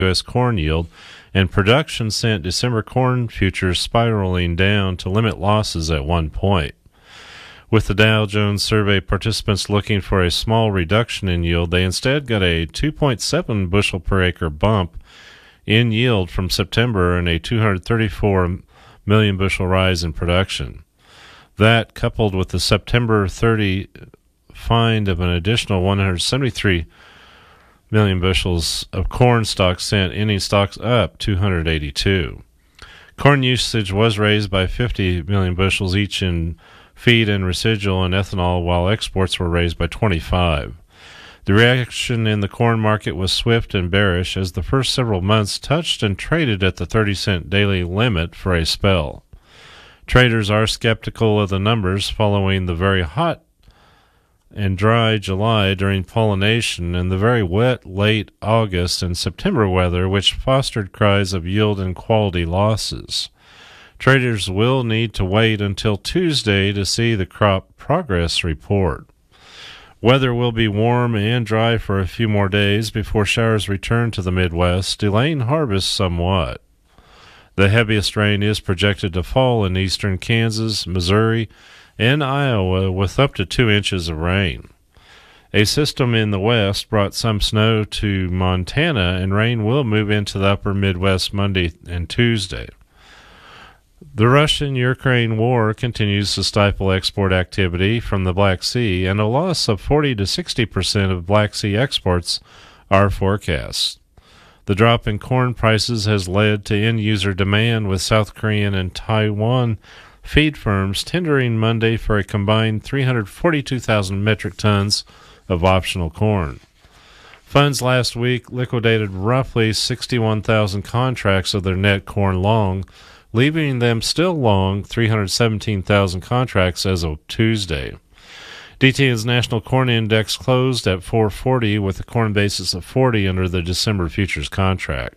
U.S. corn yield, and production sent December corn futures spiraling down to limit losses at one point. With the Dow Jones survey participants looking for a small reduction in yield, they instead got a 2.7 bushel per acre bump in yield from September and a 234 million bushel rise in production. That, coupled with the September 30 find of an additional 173 million bushels of corn stocks, sent ending stocks up 282. Corn usage was raised by 50 million bushels each in feed and residual and ethanol, while exports were raised by 25. The reaction in the corn market was swift and bearish, as the first several months touched and traded at the 30-cent daily limit for a spell. Traders are skeptical of the numbers following the very hot and dry July during pollination and the very wet late August and September weather, which fostered cries of yield and quality losses. Traders will need to wait until Tuesday to see the crop progress report. Weather will be warm and dry for a few more days before showers return to the Midwest, delaying harvest somewhat. The heaviest rain is projected to fall in eastern Kansas, Missouri, and Iowa, with up to 2 inches of rain. A system in the west brought some snow to Montana, and rain will move into the upper Midwest Monday and Tuesday. The Russian-Ukraine war continues to stifle export activity from the Black Sea, and a loss of 40 to 60% of Black Sea exports are forecast. The drop in corn prices has led to end-user demand, with South Korean and Taiwan feed firms tendering Monday for a combined 342,000 metric tons of optional corn. Funds last week liquidated roughly 61,000 contracts of their net corn long, leaving them still long 317,000 contracts as of Tuesday. DTN's National Corn Index closed at 440 with a corn basis of 40 under the December futures contract.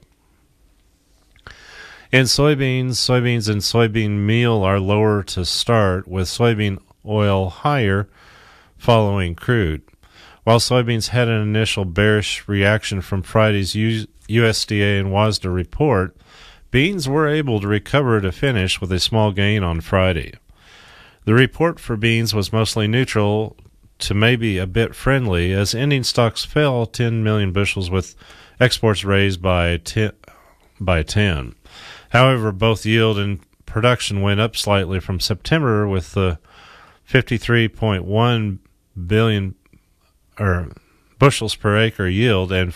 In soybeans and soybean meal are lower to start, with soybean oil higher following crude. While soybeans had an initial bearish reaction from Friday's USDA and WASDE report, beans were able to recover to finish with a small gain on Friday. The report for beans was mostly neutral to maybe a bit friendly, as ending stocks fell 10 million bushels with exports raised by 10. However, both yield and production went up slightly from September, with the 53.1 billion bushels per acre yield and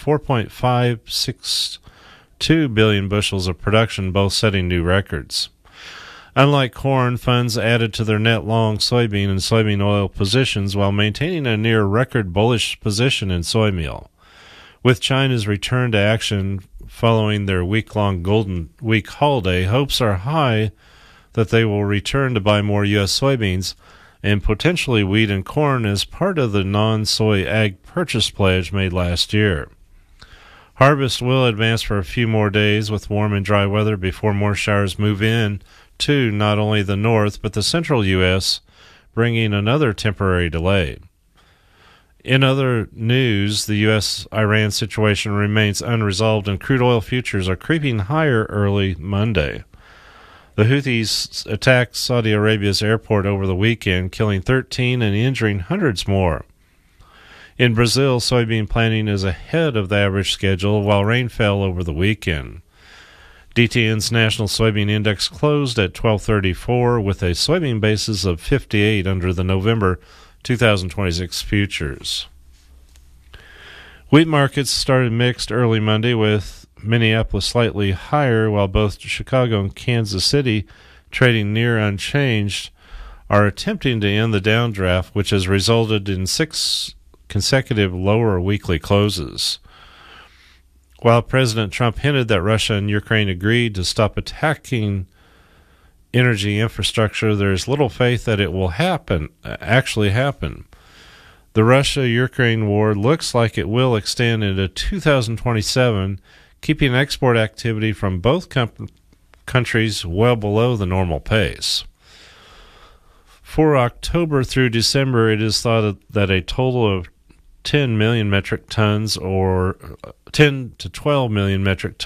4.562 billion bushels of production, both setting new records. Unlike corn, funds added to their net long soybean and soybean oil positions while maintaining a near record bullish position in soy meal. With China's return to action following their week-long Golden Week holiday, hopes are high that they will return to buy more U.S. soybeans and potentially wheat and corn as part of the non-soy ag purchase pledge made last year. Harvest will advance for a few more days with warm and dry weather before more showers move in to not only the north but the central U.S., bringing another temporary delay. In other news, the U.S.-Iran situation remains unresolved, and crude oil futures are creeping higher early Monday. The Houthis attacked Saudi Arabia's airport over the weekend, killing 13 and injuring hundreds more. In Brazil, soybean planting is ahead of the average schedule, while rain fell over the weekend. DTN's National Soybean Index closed at 1234 with a soybean basis of 58 under the November 2026 futures. Wheat markets started mixed early Monday, with Minneapolis slightly higher, while both Chicago and Kansas City, trading near unchanged, are attempting to end the downdraft, which has resulted in 6 consecutive lower weekly closes. While President Trump hinted that Russia and Ukraine agreed to stop attacking energy infrastructure, there is little faith that it will actually happen. The Russia-Ukraine war looks like it will extend into 2027, keeping export activity from both countries well below the normal pace. For October through December, it is thought that a total of 10 million metric tons or 10 to 12 million metric